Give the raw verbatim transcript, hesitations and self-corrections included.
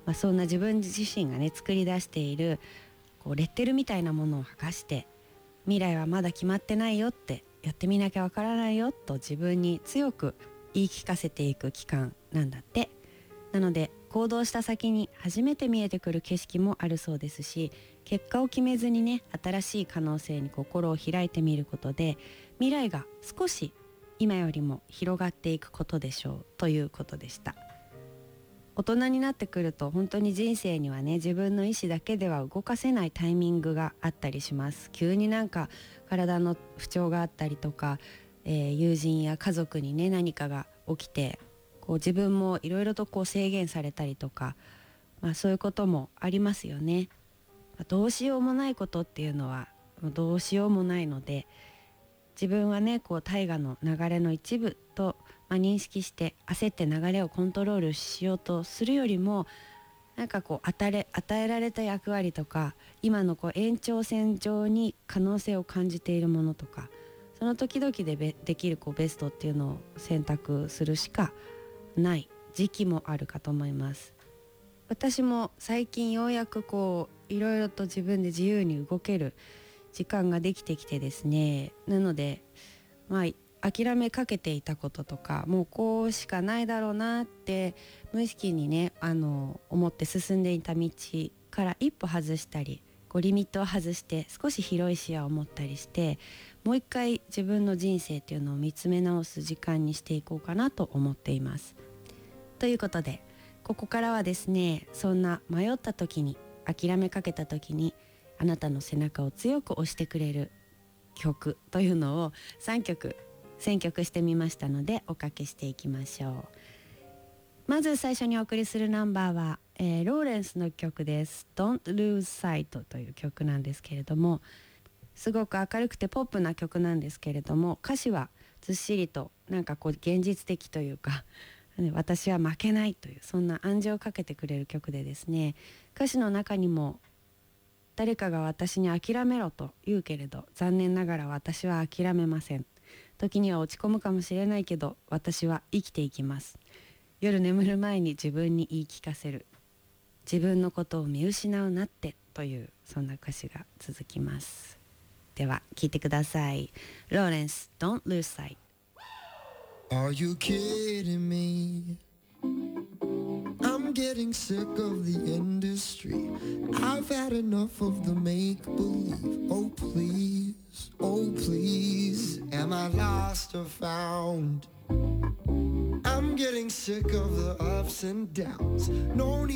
まあ、そんな自分自身がね作り出しているこうレッテルみたいなものを剥がして、未来はまだ決まってないよって、やってみなきゃわからないよと自分に強く言い聞かせていく期間なんだって。なので行動した先に初めて見えてくる景色もあるそうですし、結果を決めずにね新しい可能性に心を開いてみることで、未来が少し今よりも広がっていくことでしょうということでした。大人になってくると本当に人生にはね、自分の意思だけでは動かせないタイミングがあったりします。急になんか体の不調があったりとか、えー、友人や家族にね何かが起きて、こう自分もいろいろとこう制限されたりとか、まあ、そういうこともありますよね。どうしようもないことっていうのはどうしようもないので、自分はねこう大河の流れの一部と、まあ、認識して焦って流れをコントロールしようとするよりも、なんかこう与え、与えられた役割とか、今のこう延長線上に可能性を感じているものとか、その時々でべできるこうベストっていうのを選択するしかない時期もあるかと思います。私も最近ようやくこういろいろと自分で自由に動ける時間ができてきてですね、なのでまあ諦めかけていたこととか、もうこうしかないだろうなって無意識にねあの思って進んでいた道から一歩外したり、こうリミットを外して少し広い視野を持ったりして、もう一回自分の人生っていうのを見つめ直す時間にしていこうかなと思っています。ということでここからはですね、そんな迷った時に、諦めかけた時にあなたの背中を強く押してくれる曲というのをさんきょく選曲してみましたのでおかけしていきましょう。まず最初にお送りするナンバーは、えー、ローレンスの曲です。 Don't Lose Sight という曲なんですけれども、すごく明るくてポップな曲なんですけれども、歌詞はずっしりとなんかこう現実的というか、私は負けないというそんな暗示をかけてくれる曲でですね、歌詞の中にも誰かが私に諦めろと言うけれど、残念ながら私は諦めません。時には落ち込むかもしれないけど私は生きていきます。夜眠る前に自分に言い聞かせる。自分のことを見失うなってというそんな歌詞が続きます。では聴いてください。ローレンス Don't Lose Sight。 Are you kidding me? I'm getting sick of the industry. I've had enough of the make-believe. Oh please, oh please, am I lost or found? I'm getting sick of the ups and downs. No need